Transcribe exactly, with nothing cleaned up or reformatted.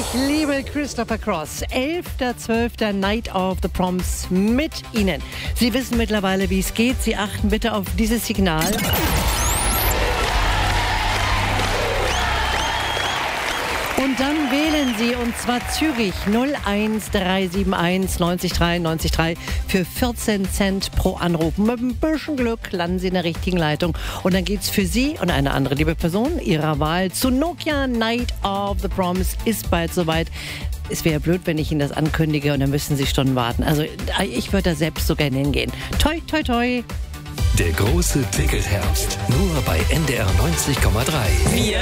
Liebe Christopher Cross, elfter zwölfter Night of the Proms mit Ihnen. Sie wissen mittlerweile, wie es geht. Sie achten bitte auf dieses Signal. Und dann wählen Sie, und zwar Zürich null eins drei sieben eins neunzig drei neunzig drei für vierzehn Cent pro Anruf. Mit ein bisschen Glück landen Sie in der richtigen Leitung. Und dann geht's für Sie und eine andere liebe Person Ihrer Wahl zu Nokia Night of the Proms. Ist bald soweit. Es wäre blöd, wenn ich Ihnen das ankündige und dann müssen Sie Stunden warten. Also ich würde da selbst so gerne hingehen. Toi, toi, toi. Der große Tickethebst. Nur bei N D R neunzig Komma drei. Wir